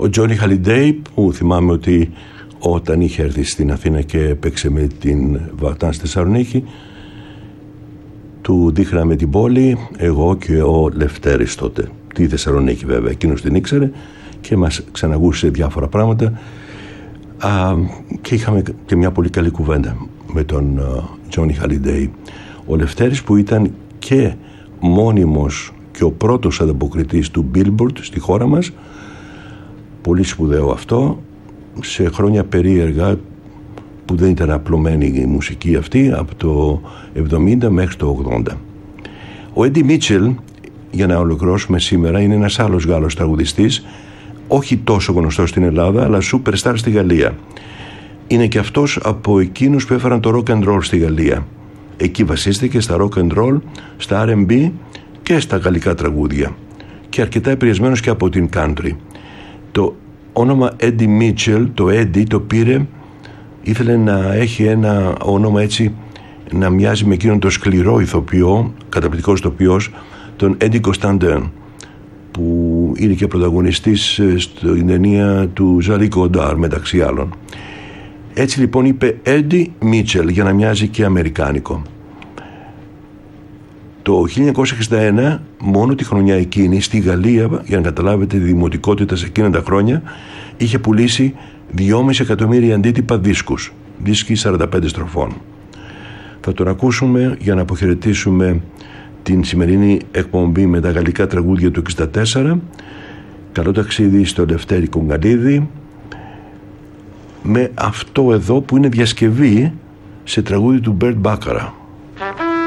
Ο Τζόνι Χαλιντέι, που θυμάμαι ότι όταν είχε έρθει στην Αθήνα και έπαιξε με την Βατάν στη Θεσσαλονίκη, του δείχναμε την πόλη, εγώ και ο Λευτέρης τότε, τη Θεσσαλονίκη βέβαια, εκείνος την ήξερε και μας ξαναγούσε διάφορα πράγματα, και είχαμε και μια πολύ καλή κουβέντα με τον Τζόνι Χαλιντέι. Ο Λευτέρης, που ήταν και μόνιμος και ο πρώτος ανταποκριτής του Billboard στη χώρα μας, πολύ σπουδαίο αυτό, σε χρόνια περίεργα που δεν ήταν απλωμένη η μουσική αυτή, από το 70 μέχρι το 80. Ο Έντι Μίτσελ, για να ολοκληρώσουμε σήμερα, είναι ένας άλλος Γάλλος τραγουδιστής, όχι τόσο γνωστός στην Ελλάδα, αλλά superstar στη Γαλλία. Είναι και αυτός από εκείνους που έφεραν το rock and roll στη Γαλλία. Εκεί βασίστηκε στα rock and roll, στα R&B και στα γαλλικά τραγούδια, και αρκετά επηρεασμένος και από την country. Το όνομα Έντι Μίτσελ, το Έντι το πήρε, ήθελε να έχει ένα όνομα έτσι να μοιάζει με εκείνον το σκληρό ηθοποιό, καταπληκτικός ηθοποιός, τον Έντι Κωνσταντέν, που είναι και πρωταγωνιστής στην ταινία του Ζαλί Κοντάρ μεταξύ άλλων. Έτσι λοιπόν είπε Έντι Μίτσελ για να μοιάζει και αμερικάνικο. Το 1961, μόνο τη χρονιά εκείνη, στη Γαλλία, για να καταλάβετε τη δημοτικότητα σε εκείνα τα χρόνια, είχε πουλήσει 2,5 εκατομμύρια αντίτυπα δίσκους, δίσκοι 45 στροφών. Θα τον ακούσουμε για να αποχαιρετήσουμε την σημερινή εκπομπή με τα γαλλικά τραγούδια του 1964. Καλό ταξίδι στο Λευτέρη Κογκαλίδη, με αυτό εδώ που είναι διασκευή σε τραγούδι του Μπέρτ Μπάκαρα.